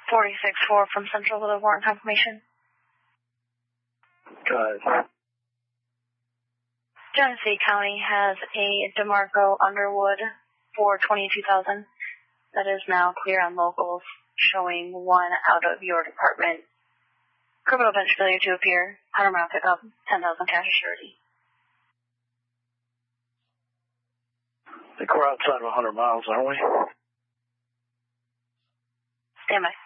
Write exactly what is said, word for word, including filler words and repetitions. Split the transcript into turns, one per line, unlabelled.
forty-six four from Central with a warrant confirmation.
Go ahead.
Genesee County has a DeMarco Underwood for twenty-two thousand dollars. That is now clear on locals, showing one out of your department. Criminal bench failure to appear. one hundred mile pickup, ten thousand dollars cash surety.
I think we're outside of one hundred miles, aren't we?
Stand by.